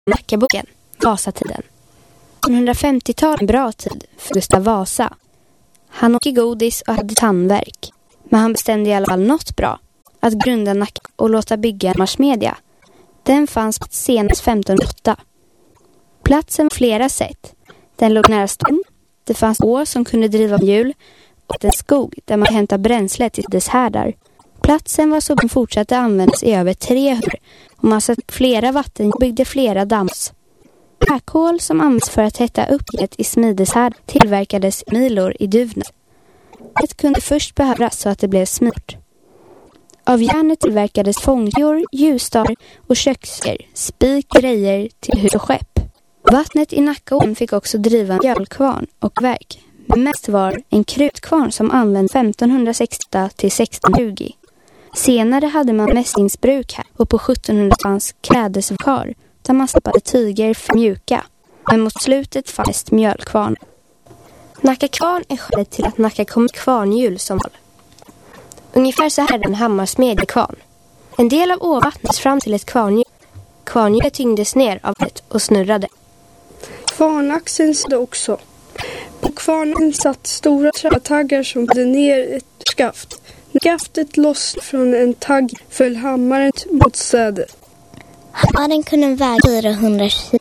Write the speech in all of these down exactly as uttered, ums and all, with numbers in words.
Nackaboken, Vasatiden. nittonhundrafemtiotalet en bra tid för Gustav Vasa. Han åkte godis och hade tandvärk. Men han bestämde i alla fall något bra. Att grunda Nacka och låta bygga en marsmedia. Den fanns senast femtonhundraåtta. Platsen var flera sätt. Den låg nära stan. Det fanns år som kunde driva hjul. Och en skog där man hämtade bränsle till dess härdar. Platsen var så den fortsatte användas i över trehundra. Och man satt flera vatten och byggde flera dams. Räkol som används för att hetta upp det i smideshärd tillverkades milor i Duvnet. Det kunde först behövas så att det blev smort. Av järnet tillverkades fångjor, ljusstavar och kökser, spik, grejer till hus och skepp. Vattnet i Nackaån fick också driva en mjölkvarn och verk. Men mest var en krutkvarn som användes femtonhundrasextio till sextonhundratjugo. Senare hade man mässingsbruk här och på sjuttonhundratalet fanns klädesvakar där man stoppade tyger för mjuka. Men mot slutet fanns mjölkvarn. Nacka kvarn är skälet till att Nacka kom kvarnhjul som håll. Ungefär så här är en hammarsmedjekvarn. En del av åvattnet fram till ett kvarnhjul. Kvarnhjulet tyngdes ner av det och snurrade. Kvarnaxeln satt också. På kvarnen satt stora trätaggar som hade ner ett skaft. När skaftet loss från en tagg föll hammaren mot sädet. Hammaren kunde väga fyrahundra kilo.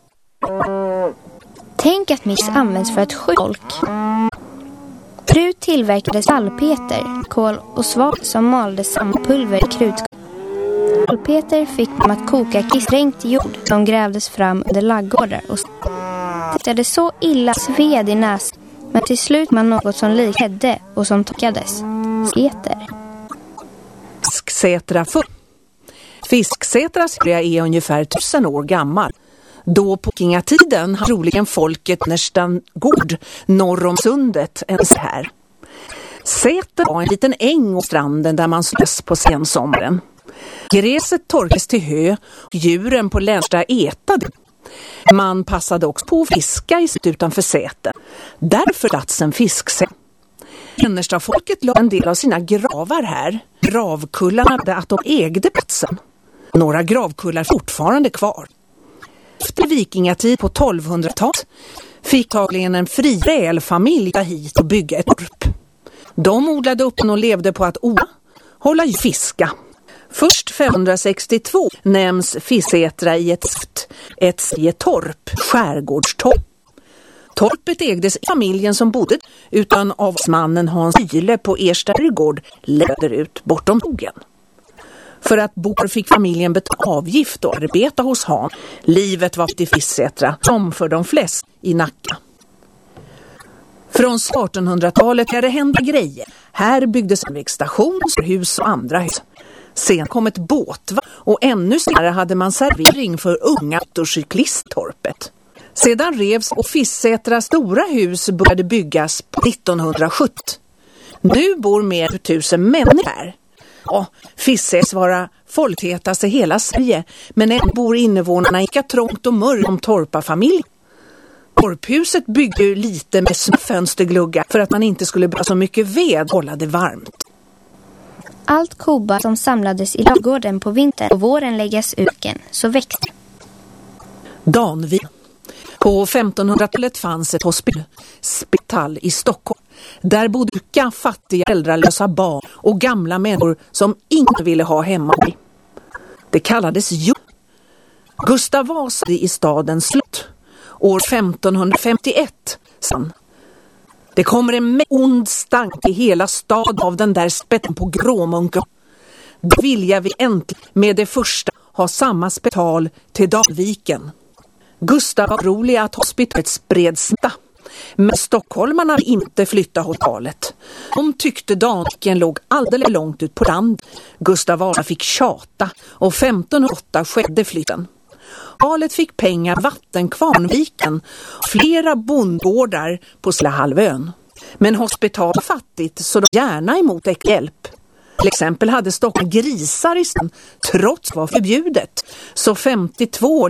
Tänk att miss används för att skjuta folk. Krut tillverkade salpeter, kol och sval som maldes samman pulver i krut. Salpeter fick man att koka kistränkt jord som grävdes fram under laggårdar och det hade så illa sved i näs. Men till slut man något som liknade och som torkades. Seter. Fisksätra för. Fisksätras är ungefär tusen år gammal. Då på kingatiden har troligen folket nästan gård norr om sundet än så här. Säter var en liten äng och stranden där man slös på sensommaren. Gräset torkades till hö och djuren på länsta ätade. Man passade också på att fiska utanför säten. Därför platsen fisksätt. Innersta folket la en del av sina gravar här. Gravkullarna hade att de ägde platsen. Några gravkullar fortfarande kvar. Efter vikingatid på tolvhundratalet fick tagligen en fri familj hit och bygga ett torp. De odlade upp och levde på att odla, hålla i fiska. Först femhundrasextiotvå nämns Fisätra i ett ett, ett torp, skärgårdstorp. Torpet ägdes i familjen som bodde utan av mannen Hans Yle på Erstärgård läderut bortom skogen. För att bo fick familjen betala avgift och arbeta hos han. Livet var till Fisätra som för de flesta i Nacka. Från artonhundratalet är det hända grejer. Här byggdes en vägstation, hus och andra hus. Sen kom ett båtva och ännu senare hade man servering för unga motorcyklisttorpet. Sedan revs och Fisätras stora hus började byggas på nittonhundrasjuttio. Nu bor mer än tusen människor här. Ja, Fisäs vara folktätaste i hela Sverige, men än bor invånarna lika trångt och mörkt som torparfamilj. Torphuset byggde ju lite med fönstergluggar för att man inte skulle behöva så mycket ved och hålla det varmt. Allt koba som samlades i laggården på vintern och våren läggas uken, så växte. Danvik. På femtonhundratalet fanns ett hospital i Stockholm. Där bodde mycket fattiga föräldralösa barn och gamla människor som inte ville ha hemma. Det kallades ju. Gustav Vasa i stadens slott. År femtonhundrafemtioett sen. Det kommer en ond stank i hela stad av den där spetten på Gråmunken. Då vill jag vi äntligen med det första ha samma spital till Danviken. Gustav var rolig att hospitalet spreds, men stockholmarna inte flytta hotellet. De tyckte Danviken låg alldeles långt ut på land. Gustav Vasa fick tjata och femtonhundraåtta skedde flytten. Valet fick pengar vattenkvarnviken och flera bondgårdar på Slahalvön. Men hospital var fattigt så de gärna emot hjälp. Till exempel hade Stockholm grisar i stan trots var förbjudet. Så femtiotvå